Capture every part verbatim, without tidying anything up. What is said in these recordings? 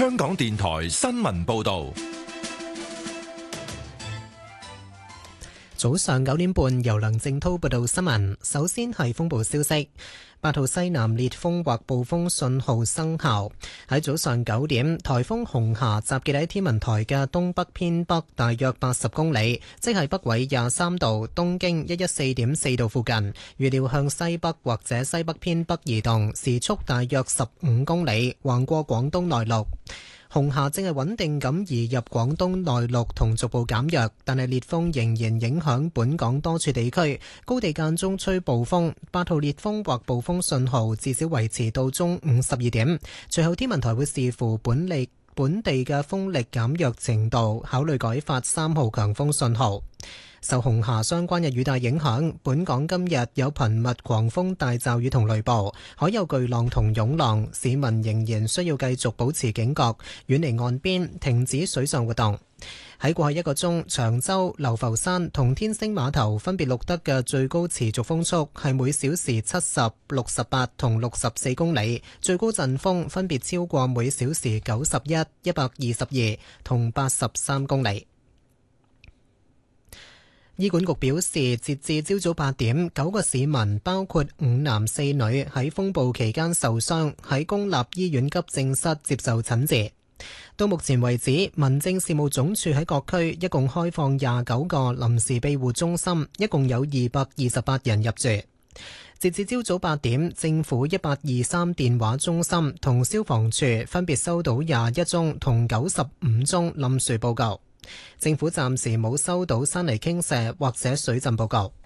香港電台新聞報道。 早上九點半，由梁正滔報道新聞。首先係風暴消息，八號西南烈風或暴風信號生效。喺早上九點，颱風紅霞集結喺天文台嘅東北偏北大約八十公里，即係北緯廿三度、東經一一四點四度附近。預料向西北或者西北偏北移動，時速大約十五公里，橫過廣東內陸。紅霞正係穩定咁移入廣東內陸同逐步減弱，但係烈風仍然影響本港多處地區，高地間中吹暴風。八號烈風或暴風信號至少維持到中午十二點。隨後天文台會視乎本地本地嘅風力減弱程度，考慮改發三號強風信號。受紅霞相關嘅雨帶影響，本港今日有頻密狂風大驟雨同雷暴，海有巨浪同湧浪，市民仍然需要繼續保持警覺，遠離岸邊，停止水上活動。喺過去一個鐘，長洲、流浮山同天星碼頭分別錄得嘅最高持續風速係每小時七十、六十八同六十四公里，最高陣風分別超過每小時九十一、一百二十二同八十三公里。醫管局表示，截至朝早八點，九個市民包括五男四女喺風暴期間受傷，喺公立醫院急症室接受診治。到目前為止，民政事務總署喺各區一共開放廿九個臨時庇護中心，一共有二百二十八人入住。截至朝早八點，政府一八二三電話中心同消防處分別收到廿一宗同九十五宗冧樹報告。政府暫時冇收到山泥傾瀉或者水浸報告。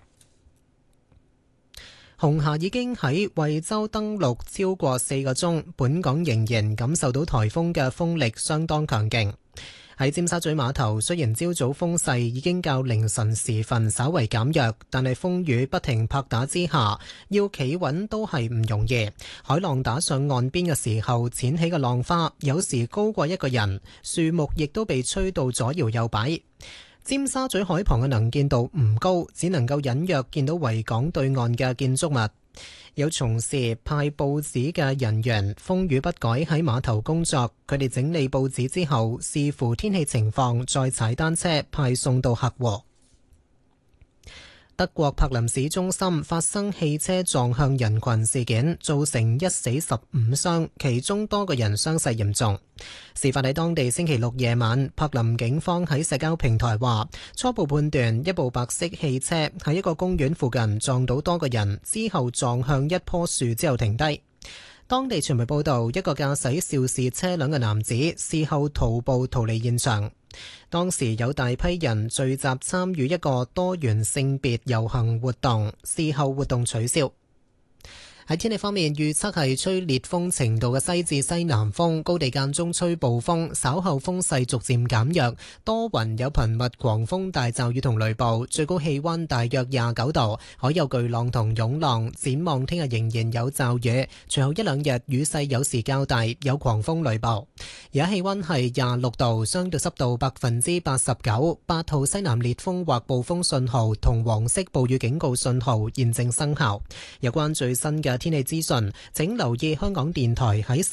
紅霞已經喺惠州登陸超過四個鐘，本港仍然感受到颱風嘅風力相當強勁。喺尖沙咀碼頭，雖然朝早風勢已經較凌晨時分稍為減弱，但係風雨不停拍打之下，要企穩都係唔容易。海浪打上岸邊嘅時候，濺起嘅浪花有時高過一個人，樹木亦都被吹到左搖右擺。尖沙咀海旁嘅能見度唔高，只能夠隱約見到維港對岸嘅建築物。有從事派報紙嘅人員風雨不改喺碼頭工作，佢哋整理報紙之後，視乎天氣情況再踩單車派送到客戶。德國柏林市中心發生汽車撞向人群事件，造成一死十五傷，其中多個人傷勢嚴重。事發喺當地星期六夜晚，柏林警方喺社交平台話，初步判斷一部白色汽車喺一個公園附近撞到多個人，之後撞向一棵樹之後停低。當地傳媒報道，一個駕駛肇事車輛嘅男子事後徒步逃離現場。當時有大批人聚集參與一個多元性別遊行活動，事後活動取消。喺天氣方面，預測係吹烈風程度嘅西至西南風，高地間中吹暴風，稍後風勢逐漸減弱，多雲有頻密狂風大驟雨同雷暴，最高氣溫大約廿九度，海有巨浪同湧浪。展望聽日仍然有驟雨，隨後一兩日雨勢有時較大，有狂風雷暴。而家氣溫係廿六度，相對濕度百分之八十九，八號西南烈風或暴風信號同黃色暴雨警告信號現正生效。有關最新嘅天氣資訊，請留意香港電台喺